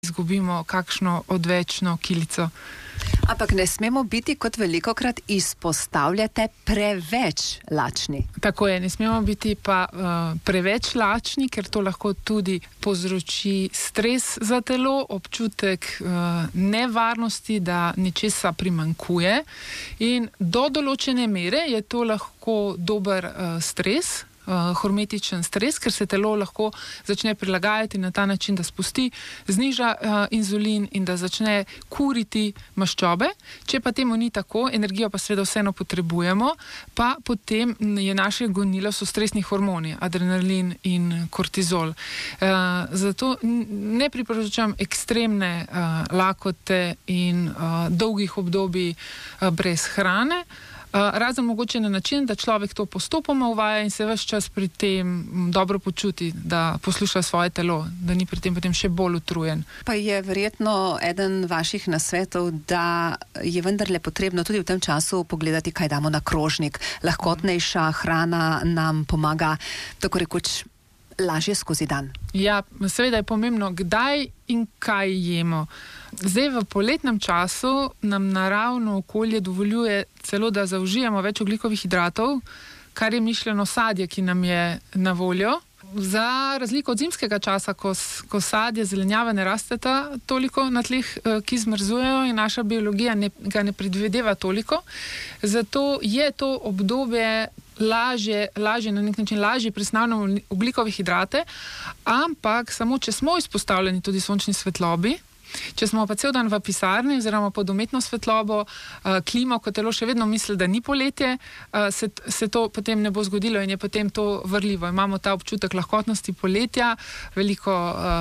izgubimo kakšno odvečno kilico. Ampak ne smemo biti, kot velikokrat izpostavljate, preveč lačni. Tako je, ne smemo biti pa preveč lačni, ker to lahko tudi povzroči stres za telo, občutek nevarnosti, da nečesa primanjkuje. In do določene mere je to lahko dober stres, hormetičen stres, ker se telo lahko začne prilagajati na ta način, da spusti, zniža inzulin in da začne kuriti maščobe. Če pa temu ni tako, energijo pa seveda vseeno potrebujemo, pa potem je naše gonilo so stresni hormoni, adrenalin in kortizol. Zato ne priporočam ekstremne lakote in dolgih obdobij brez hrane, razen mogoče na način, da človek to postopoma uvaja in se ves čas pri tem dobro počuti, da posluša svoje telo, da ni pri tem potem še bolj utrujen. Pa je verjetno eden vaših nasvetov, da je vendarle potrebno tudi v tem času pogledati, kaj damo na krožnik. Lahkotnejša hrana nam pomaga, tako rekoč, lažje skozi dan. Ja, seveda je pomembno, kdaj in kaj jemo. Zdaj v poletnem času nam naravno okolje dovoljuje celo, da zaužijemo več ogljikovih hidratov, kar je mišljeno sadje, ki nam je na voljo. Za razliko od zimskega časa, ko sadje, zelenjava ne rasteta toliko na tleh, ki zmrzujejo in naša biologija ga ne predvideva toliko. Zato je to obdobje lažje na nek način presnavljamo ogljikove hidrate, ampak samo če smo izpostavljeni tudi sončni svetlobi, če smo pa cel dan v pisarni oziroma pod umetno svetlobo, klimo, ko telo še vedno misli, da ni poletje, se to potem ne bo zgodilo in je potem to vrljivo. Imamo ta občutek lahkotnosti poletja, veliko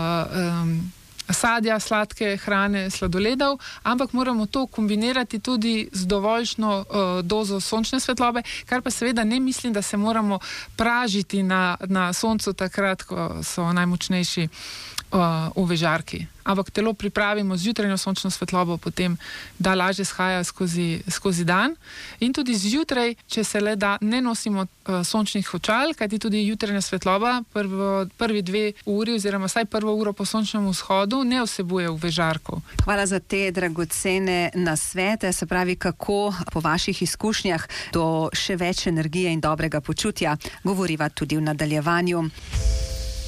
sadja, sladke hrane, sladoledov, ampak moramo to kombinirati tudi z dovoljšno dozo sončne svetlobe, kar pa seveda ne mislim, da se moramo pražiti na soncu takrat, ko so najmočnejši UV žarki. Ampak telo pripravimo z jutranjo sončno svetlobo, potem da lažje shaja skozi dan. In tudi zjutraj, če se le da, ne nosimo sončnih očal, kajti tudi jutranja svetloba prvi 2 uri oziroma vsaj prvo uro po sončnem vzhodu ne vsebuje UV žarkov. Hvala za te dragocene nasvete, se pravi, kako po vaših izkušnjah do še več energije in dobrega počutja govoriva tudi v nadaljevanju.